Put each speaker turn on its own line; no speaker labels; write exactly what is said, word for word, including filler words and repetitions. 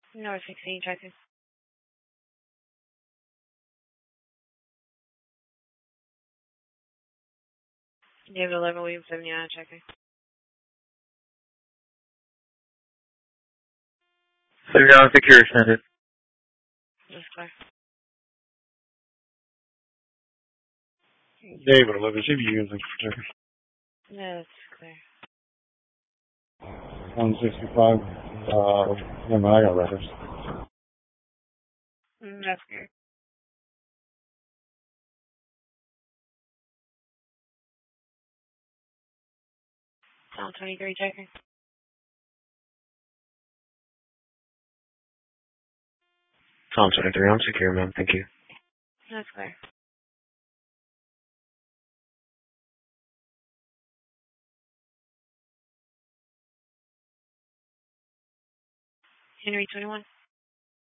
North sixteen, checking. David eleven, William seventy-nine, checking.
seventy-nine secure extended.
That's clear.
David eleven, C B U is checking.
Yeah, that's clear.
one sixty-five, uh, never mind, I got records.
Mm, that's clear. Tom twenty-three, checking.
Tom twenty-three, I'm secure, man. Thank you.
That's clear. Henry twenty-one.